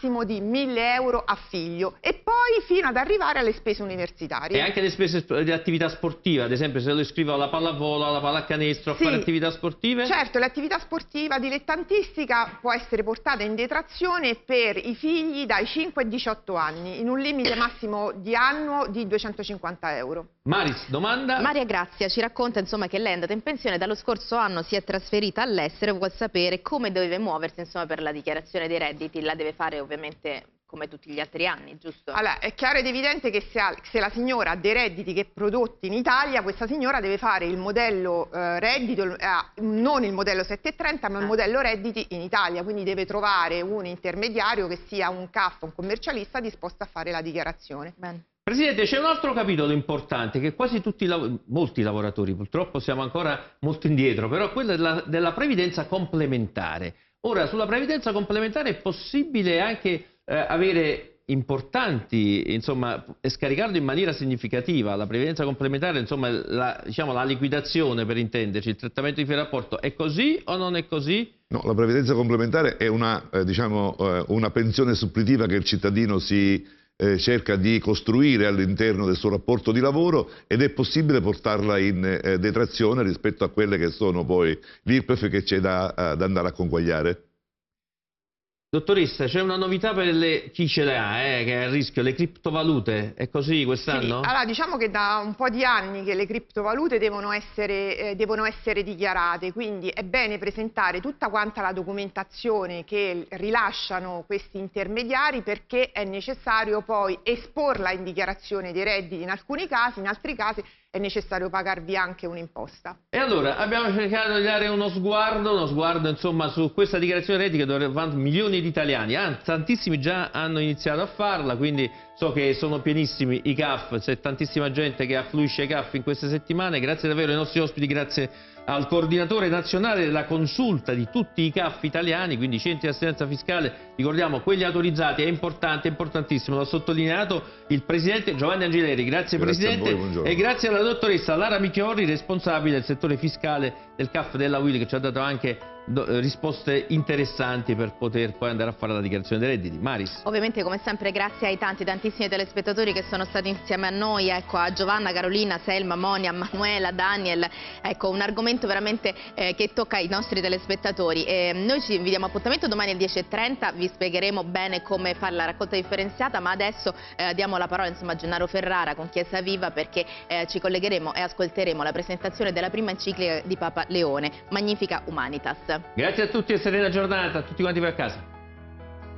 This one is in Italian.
massimo di 1.000 euro a figlio e poi fino ad arrivare alle spese universitarie. E anche le spese di attività sportiva, ad esempio se lo iscrivo alla pallavolo, alla pallacanestro, a fare attività sportive? Certo, l'attività sportiva dilettantistica può essere portata in detrazione per i figli dai 5 ai 18 anni, in un limite massimo di annuo di 250 euro. Maris, domanda? Maria Grazia ci racconta insomma che lei è andata in pensione, dallo scorso anno si è trasferita all'estero, vuol sapere come deve muoversi insomma per la dichiarazione dei redditi. La deve fare ovviamente come tutti gli altri anni, giusto? Allora, è chiaro ed evidente che se la signora ha dei redditi che prodotti in Italia, questa signora deve fare il modello reddito, non il modello 730, ma il modello redditi in Italia, quindi deve trovare un intermediario che sia un CAF, un commercialista disposto a fare la dichiarazione. Bene. Presidente, c'è un altro capitolo importante che quasi molti lavoratori, purtroppo siamo ancora molto indietro, però quello della previdenza complementare. Ora, sulla previdenza complementare è possibile anche avere importanti, insomma, e scaricarlo in maniera significativa. La previdenza complementare, insomma, diciamo, la liquidazione, per intenderci, il trattamento di fine rapporto, è così o non è così? No, la previdenza complementare è una pensione suppletiva che il cittadino cerca di costruire all'interno del suo rapporto di lavoro ed è possibile portarla in detrazione rispetto a quelle che sono poi l'IRPEF che c'è da andare a conguagliare. Dottoressa, c'è una novità per chi ce le ha, che è a rischio, le criptovalute, è così quest'anno? Sì, allora diciamo che da un po' di anni che le criptovalute devono essere dichiarate, quindi è bene presentare tutta quanta la documentazione che rilasciano questi intermediari, perché è necessario poi esporla in dichiarazione dei redditi in alcuni casi, in altri casi è necessario pagarvi anche un'imposta. E allora abbiamo cercato di dare uno sguardo insomma su questa dichiarazione redditi dove vanno milioni di italiani, anzi tantissimi già hanno iniziato a farla, quindi so che sono pienissimi i CAF, c'è tantissima gente che affluisce ai CAF in queste settimane. Grazie davvero ai nostri ospiti, grazie al coordinatore nazionale della consulta di tutti i CAF italiani, quindi centri di assistenza fiscale, ricordiamo quelli autorizzati, è importante, è importantissimo, l'ha sottolineato il presidente Giovanni Angileri. Grazie Presidente, e grazie alla dottoressa Lara Michiorri, responsabile del settore fiscale del CAF della UIL, che ci ha dato anche risposte interessanti per poter poi andare a fare la dichiarazione dei redditi. Maris. Ovviamente come sempre grazie ai tantissimi telespettatori che sono stati insieme a noi, ecco, a Giovanna, Carolina, Selma, Monia, Manuela, Daniel, ecco un argomento veramente che tocca i nostri telespettatori. Noi ci vediamo appuntamento domani alle 10:30, vi spiegheremo bene come fare la raccolta differenziata, ma adesso diamo la parola insomma a Gennaro Ferrara con Chiesa Viva, perché ci collegheremo e ascolteremo la presentazione della prima enciclica di Papa Leone, Magnificat Humanitas. Grazie a tutti e serena giornata a tutti quanti per casa.